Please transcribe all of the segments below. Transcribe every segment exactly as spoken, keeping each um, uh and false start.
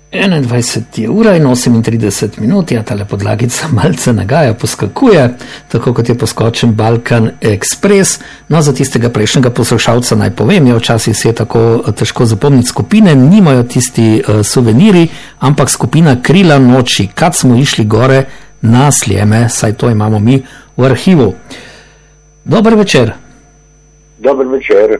enaindvajset ura in osemintrideset minut, ja, tale podlagica malce nagaja, poskakuje, tako kot je poskočen Balkan Express. No, za tistega prejšnjega poslušalca naj povem, je včasih se je tako težko zapomniti skupine, nimajo tisti uh, suveniri, ampak skupina Krila noči, kad smo išli gore na Sljeme, saj to imamo mi v arhivu. Dober večer. Dober večer.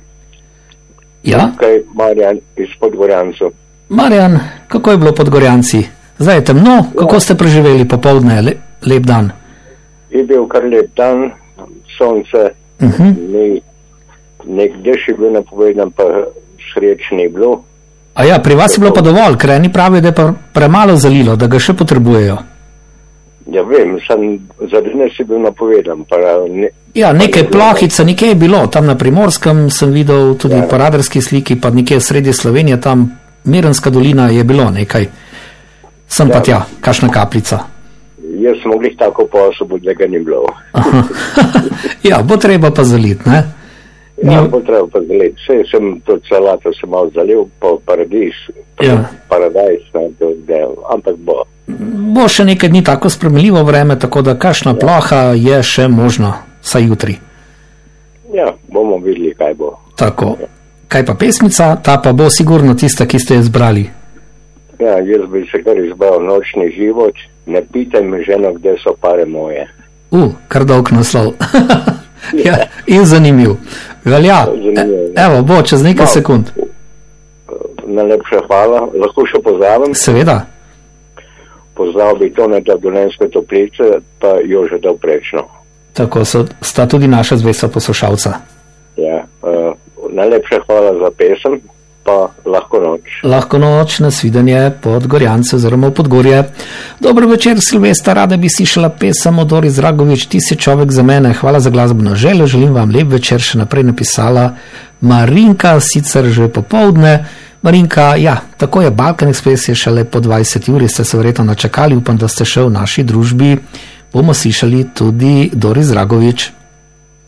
Ja? Tukaj Marjan iz Podgorjancev. Marjan, kako je bilo pod Gorjanci? Zdaj je temno, kako ste preživeli popoldne, le, lep dan? Je bil kar lep dan, sonce, uh-huh. ni, nek dež je bil napovedan, pa sreč ni bilo. A ja, pri vas je bilo pa dovolj, ker eni pravijo, da je pa premalo zalilo, da ga še potrebujejo. Ja, vem, sem za danes je bil napovedan. Pa ne, ja, nekaj plohica, nekaj je bilo, tam na Primorskem sem videl tudi ja. Po radarski sliki, pa nekaj v sredi Slovenije, tam Mirenska dolina je bilo nekaj, sem ja. Pa tja, kakšna kapljica. Jaz sem mogli tako po osobu, da ga ni bilo. Ja, bo treba pa zaliti, ne? Ja, bo treba pa zaliti. Vse sem to celato sem malo zalil, po paradis, ja. paradajs, ne, to del, ampak bo. Bo še nekaj dni tako spremljivo vreme, tako da kakšna ja. Ploha je še možno, saj jutri. Ja, bomo videli, kaj bo. Tako. Ja. Kaj pa pesmica, ta pa bo sigurno tista, ki ste jo izbrali. Ja, jaz bi se kar izbral Nočni život, ne pitaj me ženo, kde so pare moje. U, uh, kar dolg naslov. Ja, in zanimiv. Velja, zanimiv, e, evo, bo, čez nekaj no, sekund. Najlepša hvala, lahko še pozdravim? Seveda. Pozdrav bi to na Dolenjske Toplice, pa Jože Dovprečno. Tako so, sta tudi naša zvesta poslušalca. Ja, uh, najlepša hvala za pesem, pa lahko noč. Lahko noč, nasvidenje pod Gorjance oziroma Podgorje. Dobro večer, Silvesta, rada bi slišala pesem od Dori Zragovič, Ti si človek za mene, hvala za glasbeno željo, želim vam lep večer, še naprej napisala Marinka, sicer že popoldne. Marinka, ja, tako je, Balkan Express je šele po dvajseti uri, ste se verjetno načakali, upam, da ste še v naši družbi, bomo slišali tudi Dori Zragovič.